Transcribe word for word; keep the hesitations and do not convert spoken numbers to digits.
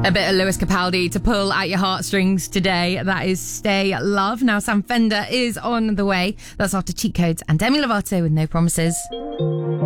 A bit of Lewis Capaldi to pull at your heartstrings today. That is Stay Love. Now Sam Fender is on the way. That's after Cheat Codes and Demi Lovato with No Promises.